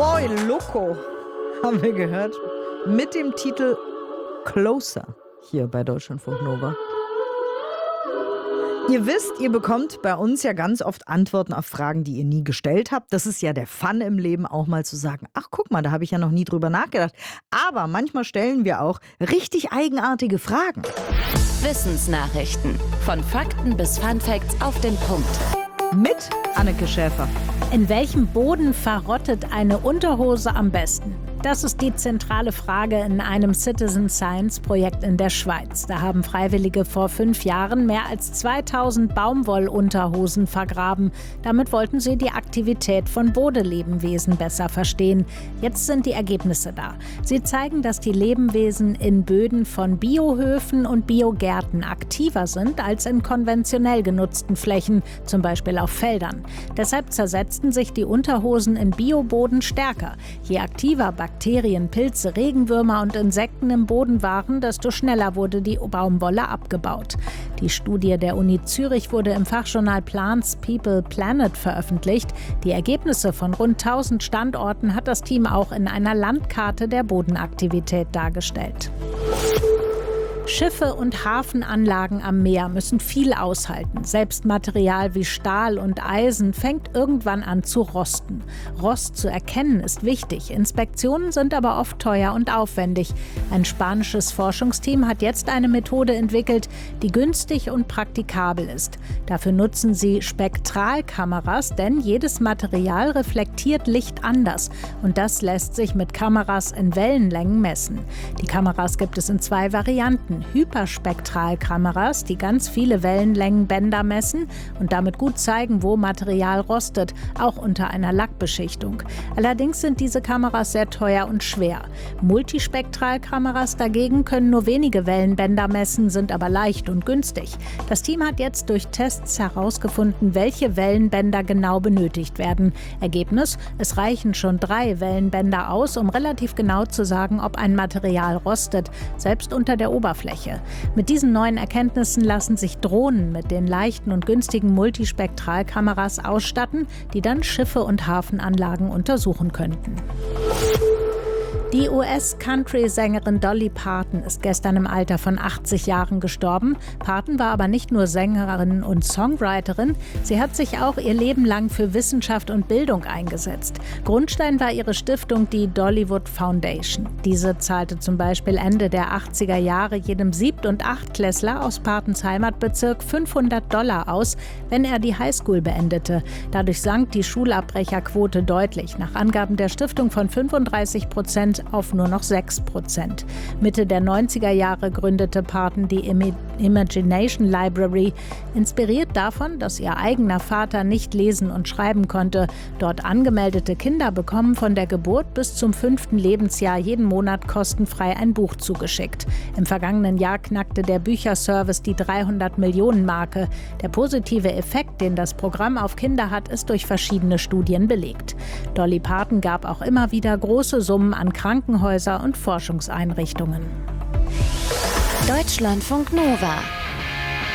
Boy Loco haben wir gehört mit dem Titel Closer hier bei Deutschlandfunk Nova. Ihr wisst, ihr bekommt bei uns ja ganz oft Antworten auf Fragen, die ihr nie gestellt habt. Das ist ja der Fun im Leben, auch mal zu sagen, ach guck mal, da habe ich ja noch nie drüber nachgedacht. Aber manchmal stellen wir auch richtig eigenartige Fragen. Wissensnachrichten. Von Fakten bis Funfacts auf den Punkt. Mit Anneke Schäfer. In welchem Boden verrottet eine Unterhose am besten? Das ist die zentrale Frage in einem Citizen Science Projekt in der Schweiz. Da haben Freiwillige vor 5 Jahren mehr als 2000 Baumwollunterhosen vergraben. Damit wollten sie die Aktivität von Bodenlebewesen besser verstehen. Jetzt sind die Ergebnisse da. Sie zeigen, dass die Lebewesen in Böden von Biohöfen und Biogärten aktiver sind als in konventionell genutzten Flächen, zum Beispiel auf Feldern. Deshalb zersetzten sich die Unterhosen im Bioboden stärker. Je aktiver Bakterien, Pilze, Regenwürmer und Insekten im Boden waren, desto schneller wurde die Baumwolle abgebaut. Die Studie der Uni Zürich wurde im Fachjournal Plants People Planet veröffentlicht. Die Ergebnisse von rund 1000 Standorten hat das Team auch in einer Landkarte der Bodenaktivität dargestellt. Schiffe und Hafenanlagen am Meer müssen viel aushalten. Selbst Material wie Stahl und Eisen fängt irgendwann an zu rosten. Rost zu erkennen ist wichtig. Inspektionen sind aber oft teuer und aufwendig. Ein spanisches Forschungsteam hat jetzt eine Methode entwickelt, die günstig und praktikabel ist. Dafür nutzen sie Spektralkameras, denn jedes Material reflektiert Licht anders. Und das lässt sich mit Kameras in Wellenlängen messen. Die Kameras gibt es in 2 Varianten. Hyperspektralkameras, die ganz viele Wellenlängenbänder messen und damit gut zeigen, wo Material rostet, auch unter einer Lackbeschichtung. Allerdings sind diese Kameras sehr teuer und schwer. Multispektralkameras dagegen können nur wenige Wellenbänder messen, sind aber leicht und günstig. Das Team hat jetzt durch Tests herausgefunden, welche Wellenbänder genau benötigt werden. Ergebnis: Es reichen schon 3 Wellenbänder aus, um relativ genau zu sagen, ob ein Material rostet, selbst unter der Oberfläche. Mit diesen neuen Erkenntnissen lassen sich Drohnen mit den leichten und günstigen Multispektralkameras ausstatten, die dann Schiffe und Hafenanlagen untersuchen könnten. Die US-Country-Sängerin Dolly Parton ist gestern im Alter von 80 Jahren gestorben. Parton war aber nicht nur Sängerin und Songwriterin, sie hat sich auch ihr Leben lang für Wissenschaft und Bildung eingesetzt. Grundstein war ihre Stiftung, die Dollywood Foundation. Diese zahlte zum Beispiel Ende der 80er Jahre jedem 7- und 8-Klässler aus Partons Heimatbezirk $500 aus, wenn er die Highschool beendete. Dadurch sank die Schulabbrecherquote deutlich, nach Angaben der Stiftung von 35% auf nur noch 6%. Mitte der 90er Jahre gründete Parton die Imagination Library, inspiriert davon, dass ihr eigener Vater nicht lesen und schreiben konnte. Dort angemeldete Kinder bekommen von der Geburt bis zum 5. Lebensjahr jeden Monat kostenfrei ein Buch zugeschickt. Im vergangenen Jahr knackte der Bücherservice die 300-Millionen-Marke. Der positive Effekt, den das Programm auf Kinder hat, ist durch verschiedene Studien belegt. Dolly Parton gab auch immer wieder große Summen an Krankenhäuser und Forschungseinrichtungen. Deutschlandfunk Nova.